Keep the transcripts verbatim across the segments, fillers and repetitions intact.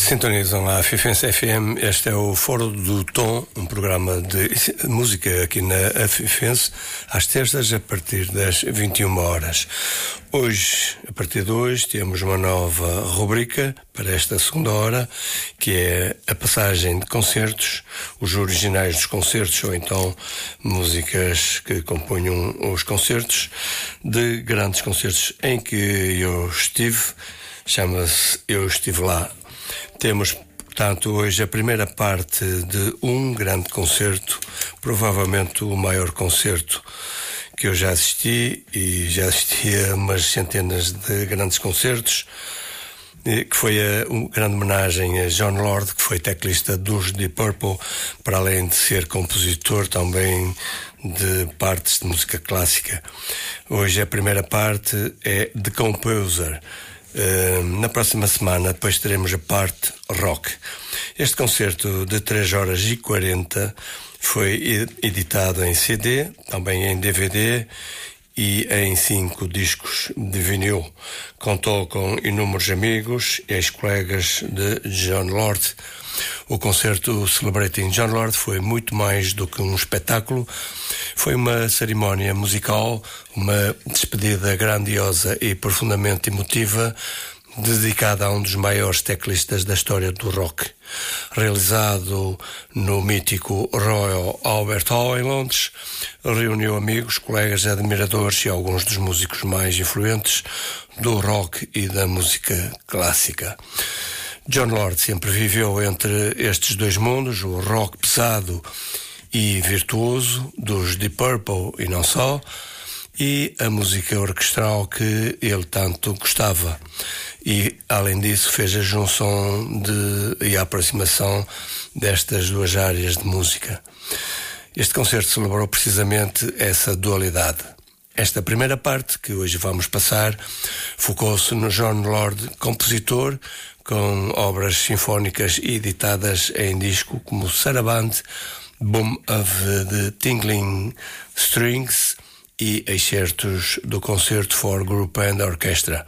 Sintonizam a Fifense F M. Este é o Foro do Tom, um programa de música aqui na Fifense, às terças a partir das vinte e uma horas. Hoje, a partir de hoje, temos uma nova rubrica para esta segunda hora, que é a passagem de concertos, os originais dos concertos, ou então músicas que compunham os concertos, de grandes concertos em que eu estive. Chama-se Eu Estive Lá. Temos, portanto, hoje a primeira parte de um grande concerto, provavelmente o maior concerto que eu já assisti, e já assisti a umas centenas de grandes concertos, que foi a, uma grande homenagem a Jon Lord, que foi teclista dos Deep Purple, para além de ser compositor também de partes de música clássica. Hoje a primeira parte é The Composer. Uh, na próxima semana depois teremos a parte rock. Este concerto de três horas e quarenta foi editado em C D, também em D V D e em cinco discos de vinil. Contou com inúmeros amigos e ex-colegas de Jon Lord. O concerto Celebrating Jon Lord foi muito mais do que um espetáculo. Foi uma cerimónia musical, uma despedida grandiosa e profundamente emotiva, dedicada a um dos maiores teclistas da história do rock. Realizado no mítico Royal Albert Hall em Londres, reuniu amigos, colegas, admiradores e alguns dos músicos mais influentes do rock e da música clássica. Jon Lord sempre viveu entre estes dois mundos, o rock pesado e virtuoso dos Deep Purple e não só, e a música orquestral que ele tanto gostava. E, além disso, fez a junção de, e a aproximação destas duas áreas de música. Este concerto celebrou precisamente essa dualidade. Esta primeira parte, que hoje vamos passar, focou-se no Jon Lord, compositor, com obras sinfónicas editadas em disco como Saraband, Boom of the Tingling Strings e excertos do concerto for Group and Orchestra,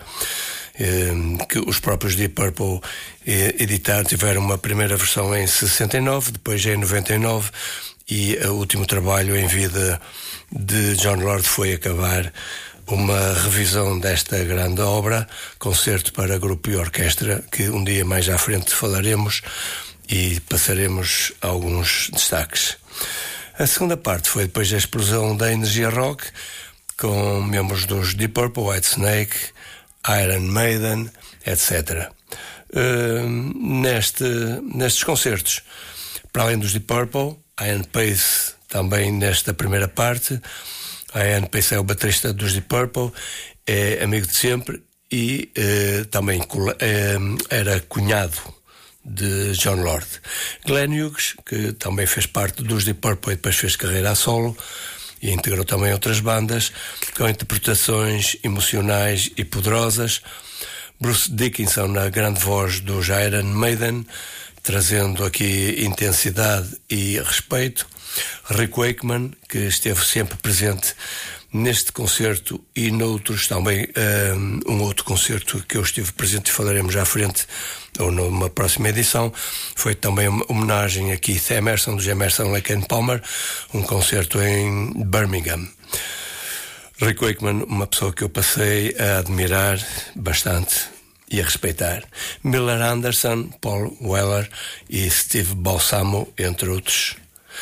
que os próprios Deep Purple editaram. Tiveram uma primeira versão em sessenta e nove, depois em noventa e nove, e o último trabalho em vida de Jon Lord foi acabar uma revisão desta grande obra, concerto para grupo e orquestra, que um dia mais à frente falaremos e passaremos alguns destaques. A segunda parte foi depois da explosão da energia rock, com membros dos Deep Purple, Whitesnake, Iron Maiden, etcétera. Uh, neste, nestes concertos, para além dos Deep Purple, Ian Pace também nesta primeira parte. Ian Pace é o baterista dos Deep Purple, é amigo de sempre e uh, também uh, era cunhado de Jon Lord. Glenn Hughes, que também fez parte dos Deep Purple e depois fez carreira a solo e integrou também outras bandas, com interpretações emocionais e poderosas. Bruce Dickinson na grande voz dos Iron Maiden, trazendo aqui intensidade e respeito. Rick Wakeman, que esteve sempre presente neste concerto e noutros também, um, um outro concerto que eu estive presente e falaremos já à frente, ou numa próxima edição, foi também uma homenagem a Keith Emerson, dos Emerson, Lake and Palmer, um concerto em Birmingham. Rick Wakeman, uma pessoa que eu passei a admirar bastante e a respeitar. Miller Anderson, Paul Weller e Steve Balsamo, entre outros.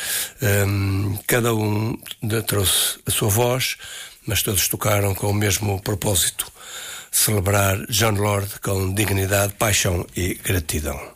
Um, cada um trouxe a sua voz, mas todos tocaram com o mesmo propósito: celebrar Jon Lord com dignidade, paixão e gratidão.